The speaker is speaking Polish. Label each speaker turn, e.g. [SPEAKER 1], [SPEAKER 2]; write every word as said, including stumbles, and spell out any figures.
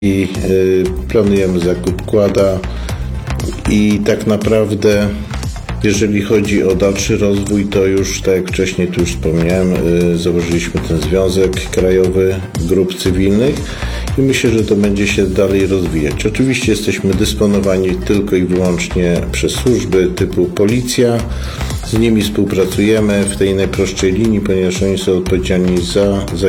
[SPEAKER 1] i planujemy zakup kłada i tak naprawdę jeżeli chodzi o dalszy rozwój, to już tak jak wcześniej tu już wspomniałem, założyliśmy ten Związek Krajowy Grup Cywilnych i myślę, że to będzie się dalej rozwijać. Oczywiście jesteśmy dysponowani tylko i wyłącznie przez służby typu policja. Z nimi współpracujemy w tej najprostszej linii, ponieważ oni są odpowiedzialni za, za